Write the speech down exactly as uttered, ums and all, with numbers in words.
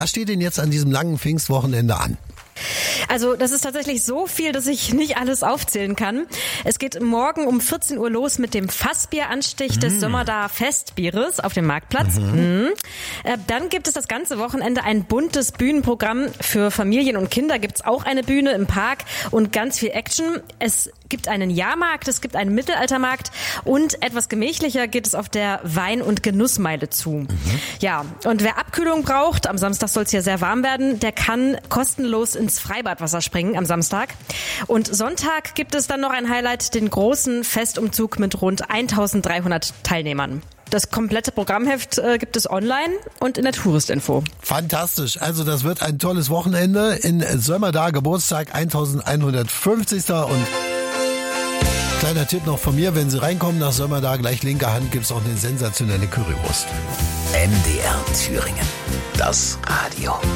Was steht denn jetzt an diesem langen Pfingstwochenende an? Also das ist tatsächlich so viel, dass ich nicht alles aufzählen kann. Es geht morgen um vierzehn Uhr los mit dem Fassbieranstich des mm. Sömmerda Festbieres auf dem Marktplatz. Mhm. Mhm. Äh, dann gibt es das ganze Wochenende ein buntes Bühnenprogramm. Für Familien und Kinder gibt es auch eine Bühne im Park und ganz viel Action. Es gibt einen Jahrmarkt, es gibt einen Mittelaltermarkt und etwas gemächlicher geht es auf der Wein- und Genussmeile zu. Mhm. Ja, und wer Abkühlung braucht, am Samstag soll es hier sehr warm werden, der kann kostenlos ins Freibadwasser springen am Samstag. Und Sonntag gibt es dann noch ein Highlight, den großen Festumzug mit rund eintausenddreihundert Teilnehmern. Das komplette Programmheft äh, gibt es online und in der Touristinfo. Fantastisch. Also das wird ein tolles Wochenende in Sömmerda, Geburtstag eintausendeinhundertfünfzig. Und kleiner Tipp noch von mir, wenn Sie reinkommen nach Sömmerda, gleich linker Hand gibt es auch eine sensationelle Currywurst. M D R Thüringen. Das Radio.